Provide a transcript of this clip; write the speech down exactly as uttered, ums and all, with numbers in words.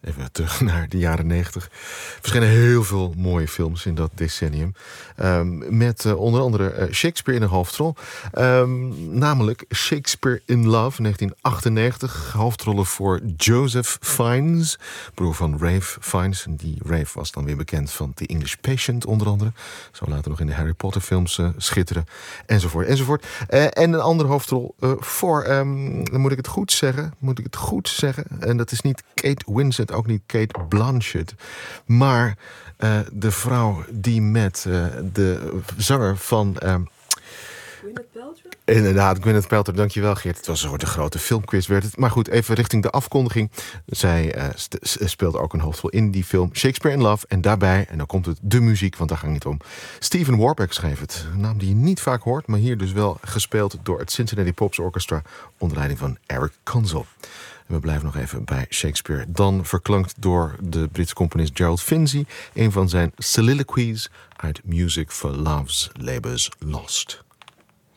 Even terug naar de jaren negentig. Er verschenen heel veel mooie films in dat decennium. Um, met uh, onder andere uh, Shakespeare in de hoofdrol. Um, namelijk Shakespeare in Love, negentien achtennegentig. Hoofdrollen voor Joseph Fiennes, broer van Ralph Fiennes. En die Ralph was dan weer bekend van The English Patient onder andere. Zou later nog in de Harry Potter films uh, schitteren. Enzovoort, enzovoort. Uh, en een andere hoofdrol uh, voor, um, dan moet ik het goed zeggen. Moet ik het goed zeggen. En dat is niet Kate Winslet, ook niet Kate Blanchett. Maar uh, de vrouw die met uh, de zanger van... Uh, Gwyneth Paltrow? Inderdaad, Gwyneth Paltrow, dankjewel Geert. Het was een soort grote filmquiz werd het. Maar goed, even richting de afkondiging. Zij uh, st- speelt ook een hoofdrol in die film Shakespeare in Love. En daarbij, en dan komt het, de muziek, want daar ging het om. Stephen Warbeck schreef het. Een naam die je niet vaak hoort, maar hier dus wel gespeeld door het Cincinnati Pops Orchestra onder leiding van Eric Conzel. En we blijven nog even bij Shakespeare. Dan verklankt door de Britse componist Gerald Finzi een van zijn soliloquies uit Music for Love's Labour's Lost.